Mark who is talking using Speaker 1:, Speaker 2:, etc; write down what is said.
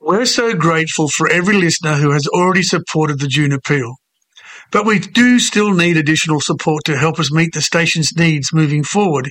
Speaker 1: We're so grateful for every listener who has already supported the June appeal. But we do still need additional support to help us meet the station's needs moving forward